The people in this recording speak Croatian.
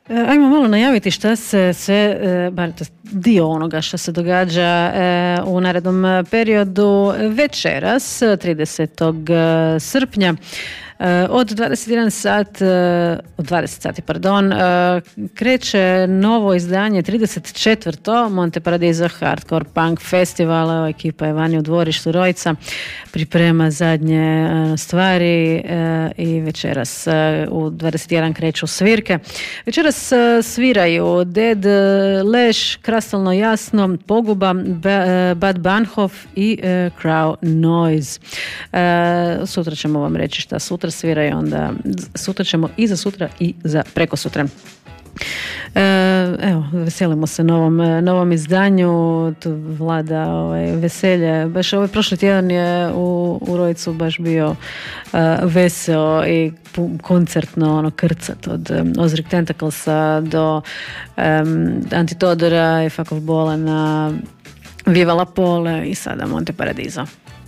Ajmo malo najaviti šta se sve, bar dio onoga što se događa u narednom periodu. Večeras, 30. srpnja, od 21 sat, od 20 sati, kreće novo izdanje 34. Monte Paradiso Hardcore Punk Festivala. Ekipa je vani u dvorištu Rojca, priprema zadnje stvari i večeras u 21 kreću svirke. Večeras sviraju Dead, Leš, Krastalno jasno, Poguba, Bad Bahnhof i Crow Noise. Sutra ćemo vam reći šta sutra sviraju, onda sutra ćemo i za sutra i za preko sutra. Evo, veselimo se novom izdanju, tu vlada veselje. Baš prošli tjedan je u Rojcu baš bio veseo i koncertno krcat od Ozric Tentaclesa do Antitodora i Fuck of Bolana, Viva la Pole i sada Monte Paradiso.